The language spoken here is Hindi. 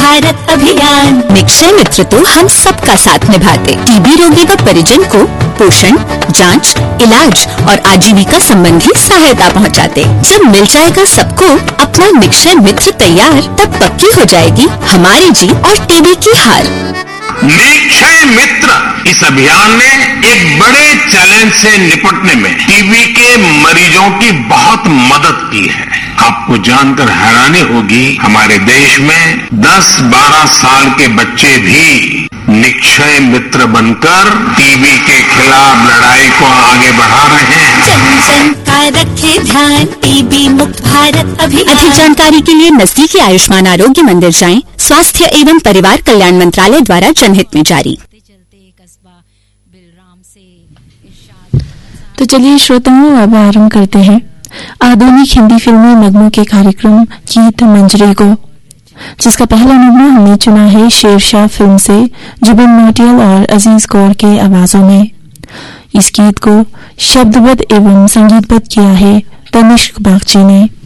भारत अभियान। निक्षय मित्र तो हम सबका साथ निभाते, टीबी रोगी व परिजन को पोषण, जांच, इलाज और आजीविका संबंधी सहायता पहुंचाते। जब मिल जाएगा सबको अपना निक्षय मित्र तैयार, तब पक्की हो जाएगी हमारी जीत और टीबी की हार। निक्षय मित्र इस अभियान ने एक बड़े चैलेंज से निपटने में टीबी के मरीजों की बहुत मदद की है। आपको जानकर हैरानी होगी, हमारे देश में 10-12 साल के बच्चे भी निक्षय मित्र बनकर टीबी के खिलाफ लड़ाई को आगे बढ़ा रहे हैं। जन जन का रखे ध्यान, टीबी मुक्त भारत अभियान। अधिक जानकारी के लिए नजदीकी आयुष्मान आरोग्य मंदिर जाएं। स्वास्थ्य एवं परिवार कल्याण मंत्रालय द्वारा जनहित में जारी। तो चलिए श्रोताओं, अब आरंभ करते हैं आधुनिक हिंदी फिल्मी नगमों के कार्यक्रम गीत मंजरी को, जिसका पहला नगमा हमने चुना है शेरशाह फिल्म से जुबिन नौटियाल और अजीज कौर के आवाजों में। इस गीत को शब्दबद्ध एवं संगीतबद्ध किया है तनिष्क बागची ने।